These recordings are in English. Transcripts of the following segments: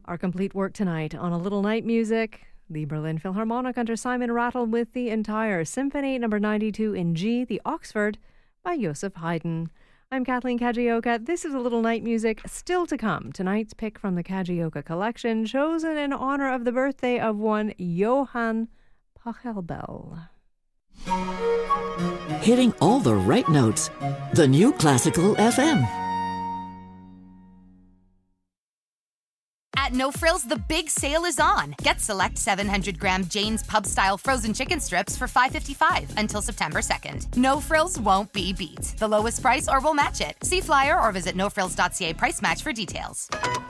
Our complete work tonight on A Little Night Music, the Berlin Philharmonic under Simon Rattle with the entire Symphony No. 92 in G, the Oxford, by Joseph Haydn. I'm Kathleen Kajioka. This is A Little Night Music. Still to come, tonight's pick from the Kajioka collection, chosen in honor of the birthday of one Johann Pachelbel. Hitting all the right notes. The new Classical FM. At No Frills, the big sale is on. Get select 700-gram Jane's Pub-style frozen chicken strips for $5.55 until September 2nd. No Frills won't be beat. The lowest price or we'll match it. See flyer or visit nofrills.ca price match for details.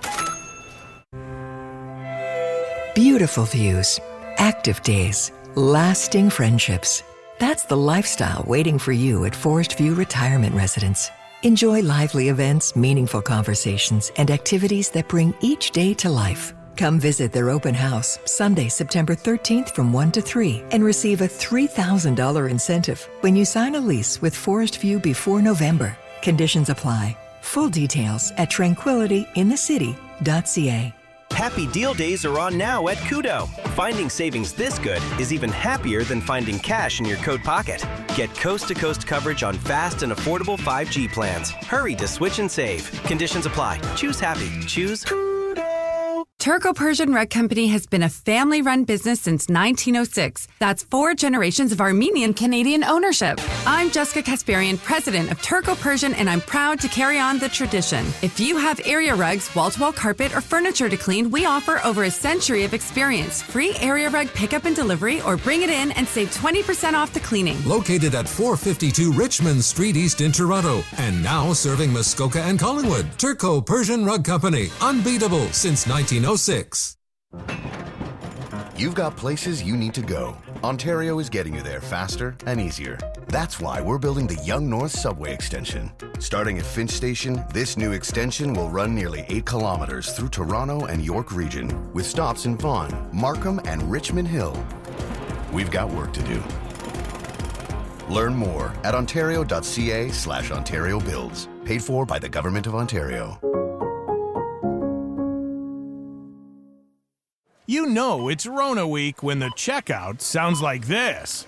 Beautiful views, active days, lasting friendships. That's the lifestyle waiting for you at Forest View Retirement Residence. Enjoy lively events, meaningful conversations, and activities that bring each day to life. Come visit their open house Sunday, September 13th from 1 to 3 and receive a $3,000 incentive when you sign a lease with Forest View before November. Conditions apply. Full details at tranquilityinthecity.ca. Happy Deal Days are on now at Koodo. Finding savings this good is even happier than finding cash in your coat pocket. Get coast-to-coast coverage on fast and affordable 5G plans. Hurry to switch and save. Conditions apply. Choose happy. Choose Koodo. Turco-Persian Rug Company has been a family-run business since 1906. That's 4 generations of Armenian-Canadian ownership. I'm Jessica Kasparian, president of Turco-Persian, and I'm proud to carry on the tradition. If you have area rugs, wall-to-wall carpet, or furniture to clean, we offer over a century of experience. Free area rug pickup and delivery, or bring it in and save 20% off the cleaning. Located at 452 Richmond Street East in Toronto, and now serving Muskoka and Collingwood. Turco-Persian Rug Company, unbeatable since 1906. You've got places you need to go. Ontario is getting you there faster and easier. That's why we're building the Yonge North Subway Extension. Starting at Finch Station, this new extension will run nearly 8 kilometers through Toronto and York Region, with stops in Vaughan, Markham, and Richmond Hill. We've got work to do. Learn more at ontario.ca/Ontario Builds. Paid for by the Government of Ontario. You know it's Rona week when the checkout sounds like this.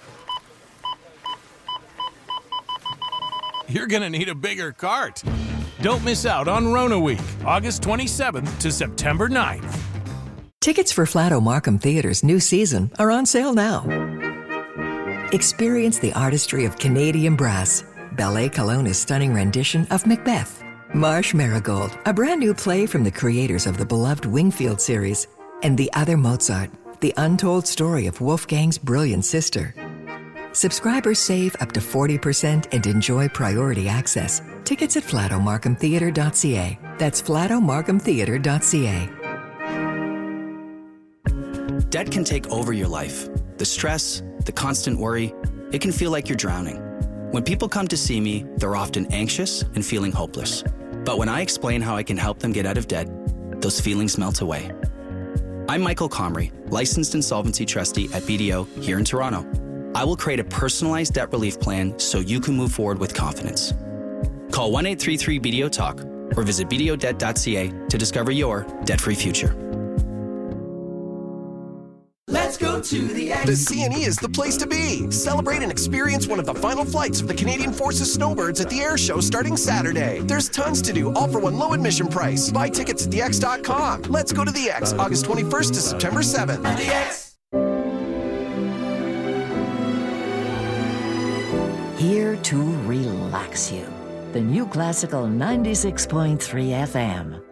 You're gonna need a bigger cart. Don't miss out on Rona week, August 27th to September 9th. Tickets for Flato Markham Theatre's new season are on sale now. Experience the artistry of Canadian brass, Ballet Kelowna's stunning rendition of Macbeth, Marsh Marigold, a brand new play from the creators of the beloved Wingfield series, and The Other Mozart, the untold story of Wolfgang's brilliant sister. Subscribers save up to 40% and enjoy priority access. Tickets at flatomarkhamtheatre.ca. That's flatomarkhamtheatre.ca. Debt can take over your life. The stress, the constant worry, it can feel like you're drowning. When people come to see me, they're often anxious and feeling hopeless. But when I explain how I can help them get out of debt, those feelings melt away. I'm Michael Comrie, licensed insolvency trustee at BDO here in Toronto. I will create a personalized debt relief plan so you can move forward with confidence. Call 1-833-BDO-TALK or visit bdodebt.ca to discover your debt-free future. Let's go to the X. The CNE is the place to be. Celebrate and experience one of the final flights of the Canadian Forces Snowbirds at the air show starting Saturday. There's tons to do, all for one low admission price. Buy tickets at thex.com. Let's go to the X, August 21st to September 7th. The X. Here to relax you. The new Classical 96.3 FM.